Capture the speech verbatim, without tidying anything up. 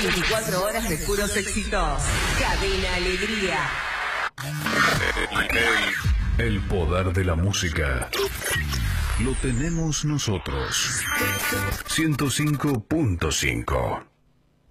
veinticuatro horas de puros éxitos. Cadena Alegría. El poder de la música lo tenemos nosotros. ciento cinco punto cinco